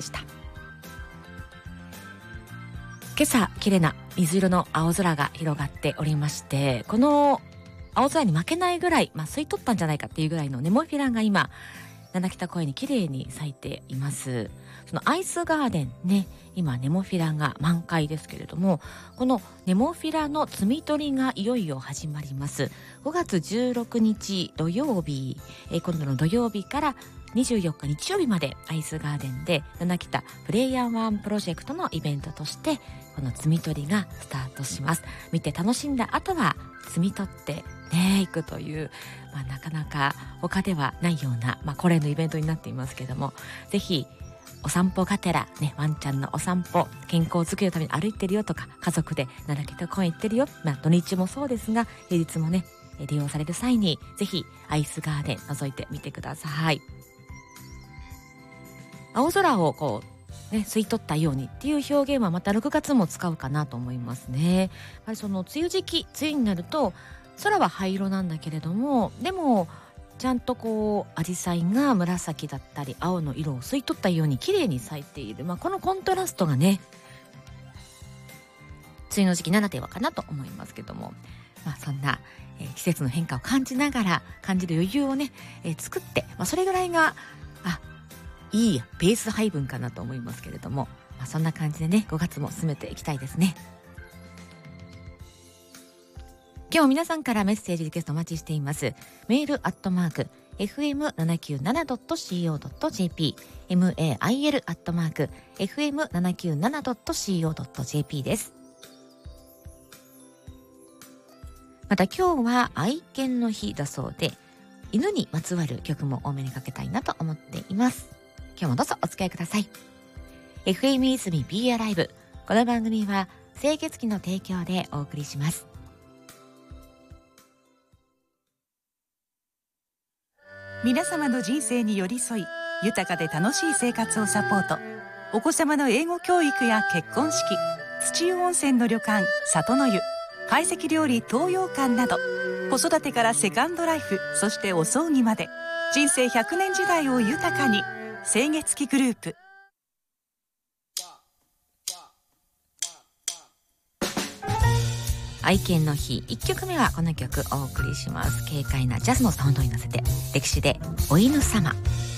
した。今朝綺麗な水色の青空が広がっておりまして、この青空に負けないぐらい、吸い取ったんじゃないかっていうぐらいのネモフィラが今七北公園に綺麗に咲いています。そのアイスガーデンね、今ネモフィラが満開ですけれども、このネモフィラの摘み取りがいよいよ始まります。5月16日土曜日、今度の土曜日から24日日曜日までアイスガーデンで七北プレイヤーワンプロジェクトのイベントとしてこの摘み取りがスタートします。見て楽しんだ後は摘み取ってねいくという、なかなか他ではないような、恒例のイベントになっていますけれども、ぜひお散歩がてらね、ワンちゃんのお散歩、健康づくりのために歩いてるよとか、家族で七北公園行ってるよ、土日もそうですが平日もね利用される際にぜひアイスガーデン覗いてみてください。青空を吸い取ったようにっていう表現はまた6月も使うかなと思いますね。やっぱりその梅雨時期、梅雨になると空は灰色なんだけれども、でもちゃんとアジサイが紫だったり青の色を吸い取ったように綺麗に咲いている、このコントラストがね梅雨の時期ならではかなと思いますけども、そんな、季節の変化を感じながら感じる余裕をね、作って、それぐらいがいいペース配分かなと思いますけれども、そんな感じでね5月も進めていきたいですね。今日皆さんからメッセージリクエストお待ちしています。メール@fm797.co.jp mail@fm797.co.jp です。また今日は愛犬の日だそうで、犬にまつわる曲も多めにかけたいなと思っています。今日もどうぞお付き合いください。 FM 泉 Be Alive、 この番組は清潔機の提供でお送りします。 皆様の人生に寄り添い、豊かで楽しい生活をサポート。お子様の英語教育や結婚式、土湯温泉の旅館里の湯、懐石料理東洋館など、子育てからセカンドライフ、そしてお葬儀まで人生100年時代を豊かに。清潔機グループ。 愛犬の日1曲目はこの曲お送りします。軽快なジャズのサウンドに乗せて、歴史でお犬様。